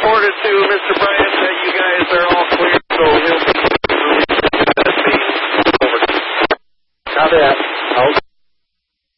reported to Mr. Bryant that you guys are all clear, so he'll be released. Over. Copy that.